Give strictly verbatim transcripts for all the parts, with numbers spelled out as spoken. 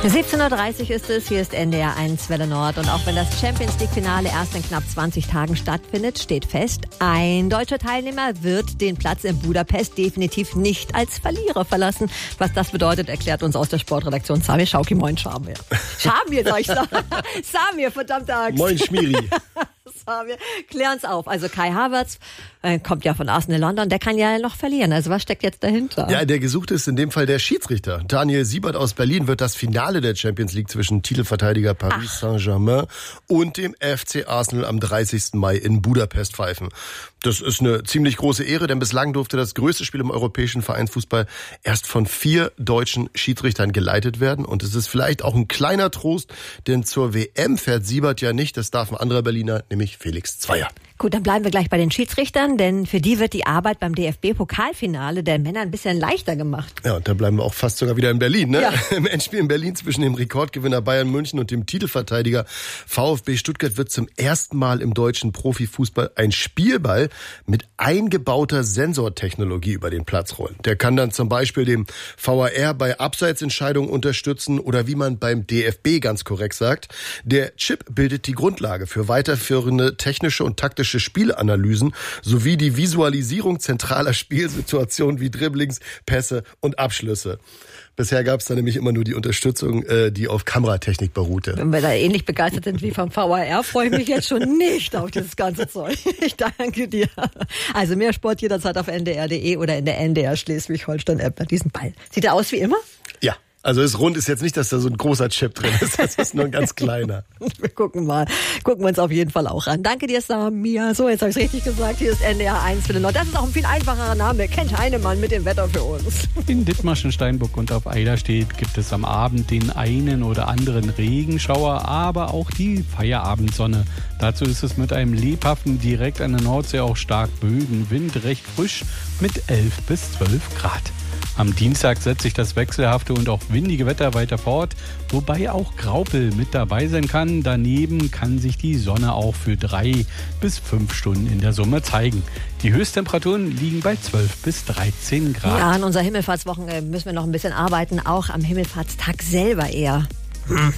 siebzehn Uhr dreißig ist es, hier ist N D R eins Welle Nord. Und auch wenn das Champions League Finale erst in knapp zwanzig Tagen stattfindet, steht fest, ein deutscher Teilnehmer wird den Platz in Budapest definitiv nicht als Verlierer verlassen. Was das bedeutet, erklärt uns aus der Sportredaktion Samir Schauki. Moin, Schamir. Schamir, sag ich da. Samir, verdammte Axt. Moin, Schmiri. Samir, klär uns auf. Also Kai Havertz äh, kommt ja von Arsenal London, der kann ja noch verlieren. Also was steckt jetzt dahinter? Ja, der Gesuchte ist in dem Fall der Schiedsrichter. Daniel Siebert aus Berlin wird das Finale der Champions League zwischen Titelverteidiger Paris Saint-Germain und dem F C Arsenal am dreißigsten Mai in Budapest pfeifen. Das ist eine ziemlich große Ehre, denn bislang durfte das größte Spiel im europäischen Vereinsfußball erst von vier deutschen Schiedsrichtern geleitet werden. Und es ist vielleicht auch ein kleiner Trost, denn zur W M fährt Siebert ja nicht. Das darf ein anderer Berliner, nämlich Felix Zweier. Gut, dann bleiben wir gleich bei den Schiedsrichtern, denn für die wird die Arbeit beim D F B-Pokalfinale der Männer ein bisschen leichter gemacht. Ja, und da bleiben wir auch fast sogar wieder in Berlin, ne? Ja. Im Endspiel in Berlin zwischen dem Rekordgewinner Bayern München und dem Titelverteidiger VfB Stuttgart wird zum ersten Mal im deutschen Profifußball ein Spielball mit eingebauter Sensortechnologie über den Platz rollen. Der kann dann zum Beispiel dem V A R bei Abseitsentscheidungen unterstützen oder wie man beim D F B ganz korrekt sagt, der Chip bildet die Grundlage für weiterführende technische und taktische Spielanalysen sowie die Visualisierung zentraler Spielsituationen wie Dribblings, Pässe und Abschlüsse. Bisher gab es da nämlich immer nur die Unterstützung, die auf Kameratechnik beruhte. Wenn wir da ähnlich begeistert sind wie vom V A R, freue ich mich jetzt schon nicht auf dieses ganze Zeug. Ich danke dir. Also mehr Sport jederzeit auf n d r punkt d e oder in der N D R Schleswig-Holstein-App bei diesem Ball. Sieht er aus wie immer? Ja. Also ist rund ist jetzt nicht, dass da so ein großer Chip drin ist. Das ist nur ein ganz kleiner. Wir gucken mal. Gucken wir uns auf jeden Fall auch an. Danke dir, Samir. So, jetzt habe ich es richtig gesagt. Hier ist N D R eins Welle Nord. Das ist auch ein viel einfacherer Name. Kennt Heinemann mit dem Wetter für uns. In Dithmarschen, Steinburg und auf Eiderstedt gibt es am Abend den einen oder anderen Regenschauer, aber auch die Feierabendsonne. Dazu ist es mit einem lebhaften, direkt an der Nordsee auch stark böigen Wind recht frisch mit elf bis zwölf Grad. Am Dienstag setzt sich das wechselhafte und auch windige Wetter weiter fort, wobei auch Graupel mit dabei sein kann. Daneben kann sich die Sonne auch für drei bis fünf Stunden in der Summe zeigen. Die Höchsttemperaturen liegen bei zwölf bis dreizehn Grad. Ja, an unserer Himmelfahrtswoche müssen wir noch ein bisschen arbeiten, auch am Himmelfahrtstag selber eher. Hm.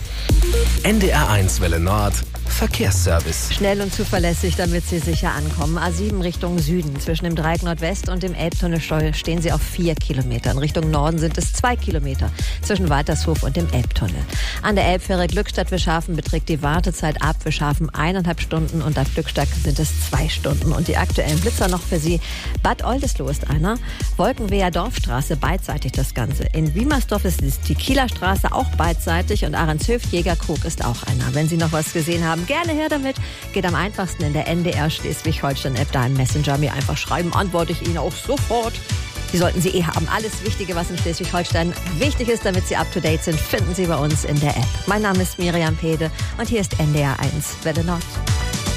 N D R eins Welle Nord Verkehrsservice. Schnell und zuverlässig, damit Sie sicher ankommen. A sieben Richtung Süden. Zwischen dem Dreieck Nordwest und dem Elbtunnel stehen Sie auf vier Kilometer. In Richtung Norden sind es zwei Kilometer. Zwischen Waltershof und dem Elbtunnel. An der Elbfähre Glückstadt-Wischhafen beträgt die Wartezeit ab Wischhafen eineinhalb Stunden und ab Glückstadt sind es zwei Stunden. Und die aktuellen Blitzer noch für Sie. Bad Oldesloe ist einer. Wolkenweher Dorfstraße beidseitig das Ganze. In Wiemersdorf ist die Kieler Straße auch beidseitig und Ahrenshoef Jägerkrug ist auch einer. Wenn Sie noch was gesehen haben, gerne her damit. Geht am einfachsten in der N D R Schleswig-Holstein-App, da im Messenger mir einfach schreiben, antworte ich Ihnen auch sofort. Die sollten Sie eh haben. Alles Wichtige, was in Schleswig-Holstein wichtig ist, damit Sie up-to-date sind, finden Sie bei uns in der App. Mein Name ist Miriam Pede und hier ist N D R eins Welle Nord.